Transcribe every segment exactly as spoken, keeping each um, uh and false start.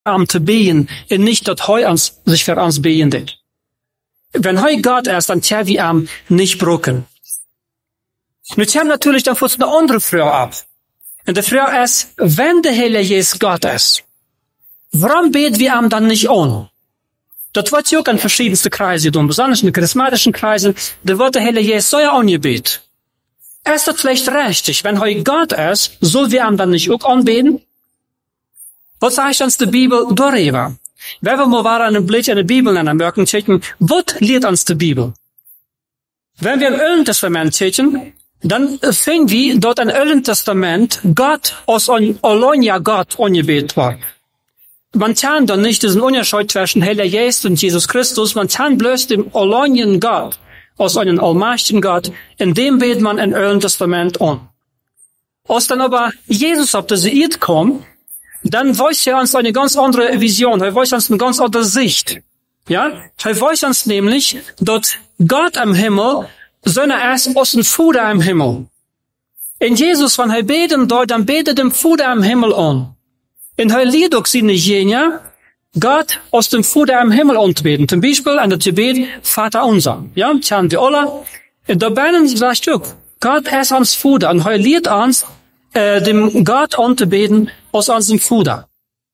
am te been en niet dat hij ons, zich voor ons beende. Wenn hij Gott ist, dann tja wir am nicht broken. Nu tja natürlich dann von eine andere Frage ab. Und die Frage ist, wenn der Heilige Jesus Gott ist, warum beten wir am dann nicht an? Das wird ja auch in verschiedenste Kreise tun, besonders in den charismatischen Kreisen, da wird der Heilige Jesus so ja angebetet. Ist das vielleicht richtig, wenn er Gott ist, soll wir am dann nicht auch anbeten? Was sagt uns die Bibel darüber? Wenn wir mal einen Blick in die Bibel nennen, merken, checken, was lehrt uns die Bibel? Wenn wir im Alten Testament checken, dann finden wir dort im Alten Testament Gott als ein allein ja Gott angebetet war. Man kann dann nicht diesen Unterschied zwischen Heilige Jesus und Jesus Christus, man kann bloß dem alleinigen Gott als einen allmächtigen Gott, in dem betet man im Alten Testament an. Als dann aber Jesus auf diese Erde kommt, dann weiß er uns eine ganz andere Vision, er weiß uns eine ganz andere Sicht. Ja? Er weiß uns nämlich, dass Gott am Himmel seine ist aus dem Vater am Himmel. In Jesus, wenn er beten dort, dann betet dem Vater am Himmel an. In er liet auch seine Genia, Gott aus dem Vater am Himmel anbeten. Zum Beispiel an der Tibet, Vater unser. Ja, tjan wir alle. Und dabei sagt er, Gott ist uns Vater, und er liet uns, äh, dem Gott anzubeten aus unserem Vater.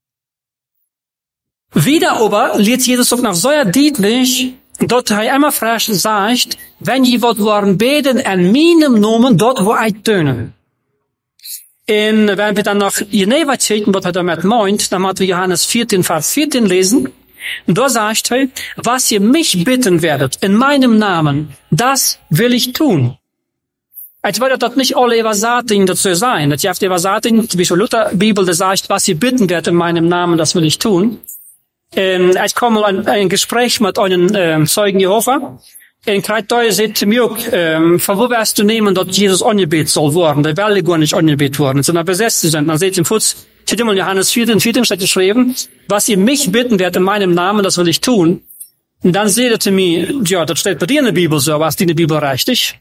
Wieder aber liet Jesus auch noch so deutlich, dass er immer frisch sagt, wenn je wat worden beten en meinem Namen, dort wo ich töne. Und wenn wir dann noch Geneva checken, was er damit meint, dann müssen wir Johannes vierzehn, Vers vierzehn lesen. Und da sagt er, was ihr mich bitten werdet, in meinem Namen, das will ich tun. Als würde das nicht alle Evasating dazu sein. Das ist Evasating, wie schon Luther Bibel, der sagt, was ihr bitten werdet in meinem Namen, das will ich tun. Ähm, ich komme an ein Gespräch mit einem ähm, Zeugen Jehova. In Kreiteu sagt mir auch, ähm, von wo wirst du nehmen, dass Jesus angebetet soll worden? Der will gar nicht angebetet worden, sondern besetzt sind. Dann seht ihr im Fuß, steht immer in Johannes vierzehn, vierzehn steht geschrieben, was ihr mich bitten werdet in meinem Namen, das will ich tun. Und dann seht ihr mir, ja, das steht bei dir in der Bibel so, was die in der Bibel richtig?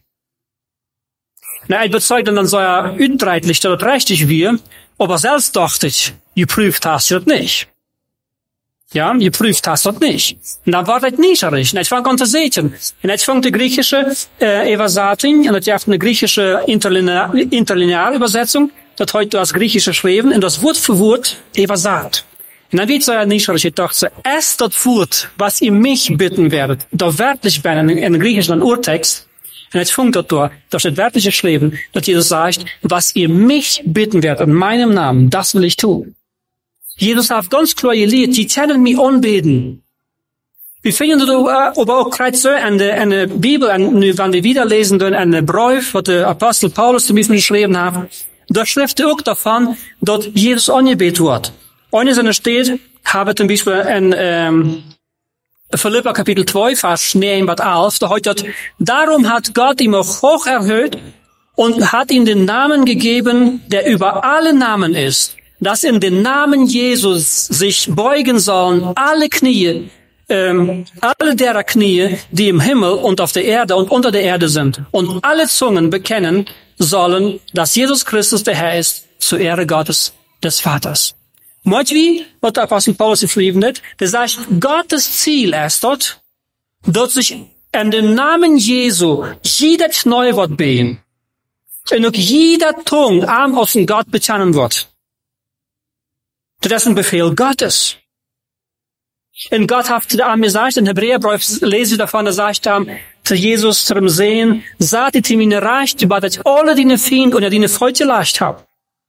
Na, ich bezeugt dann so ja utreitlich, dass das richtig wir, aber selbst dachte ich, geprüft hast du das nicht. Ja, geprüft hast du das nicht. Und dann war das nicht richtig. Und ich fange an zu sehen. Und ich fange die griechische äh, Evasating, und das ist eine griechische Interlinear, Interlinearübersetzung, das heute als griechische schreiben, und das Wort für Wort Evasat. Und dann wird es ja nicht richtig. Ich dachte, es das Wort, was ihr mich bitten werdet, da wörtlich bei einem, einem griechischen Urtext, und jetzt funkt das da, da steht wörtlich geschrieben, dass Jesus sagt, was ihr mich bitten werdet in meinem Namen, das will ich tun. Jesus hat ganz klar gelehrt, die können mich anbeten. Wir finden das aber auch gerade so in der, in der Bibel, und wenn wir wieder lesen, in der Brief, was der Apostel Paulus zum Beispiel geschrieben hat, da schreibt er auch davon, dass Jesus angebetet wird. Eine seiner steht, habe zum Beispiel in, ähm, Philipper Kapitel zwei, Vers neun bis elf, da heißt es, darum hat Gott ihn auch hoch erhöht und hat ihm den Namen gegeben, der über alle Namen ist, dass in den Namen Jesus sich beugen sollen alle Knie, ähm, alle derer Knie, die im Himmel und auf der Erde und unter der Erde sind, und alle Zungen bekennen sollen, dass Jesus Christus der Herr ist, zur Ehre Gottes des Vaters. Meint wie, was der Apostel Paulus geschrieben hat, der sagt, Gottes Ziel ist dort, dass sich in den Namen Jesu jeder Knie wird behen, und auch jeder Tung arm aus dem Gott bekennen wird. Das ist ein Befehl Gottes. Und Gott hat zu ihm gesagt, in Hebräerbrief lese ich davon, da sagt er zu Jesus, zu dem Sehen, sagt ihr mir Recht, über das alle deine Feinde und deine Freude leicht haben.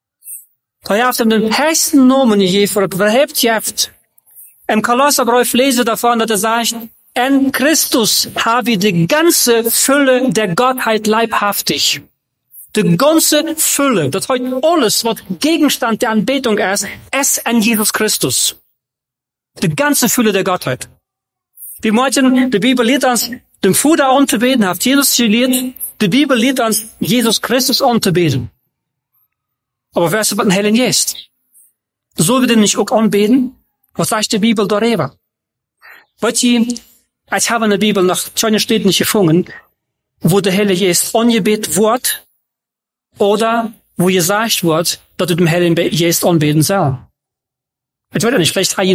Da habt ihr den höchsten Namen je für verhebt habt. Im Kolosserbrief lese ich davon, dass er sagt, in Christus habe ich die ganze Fülle der Gottheit leibhaftig. Die ganze Fülle, das heißt alles, was Gegenstand der Anbetung ist, ist in Jesus Christus. Die ganze Fülle der Gottheit. Wir möchten, die Bibel lehrt uns, dem Vater anzubeten, hat Jesus gelehrt, die Bibel lehrt uns, Jesus Christus anzubeten. Aber wer ist was ein Heiligen Geist? So wir den nicht auch anbeten? Was sagt die Bibel darüber? Weißt du, ich habe in der Bibel noch keine Stellen nicht gefunden, wo der Heilige Geist angebetet wird, oder wo gesagt wird, dass du dem Heiligen Geist anbeten soll. Ich weiß nicht, vielleicht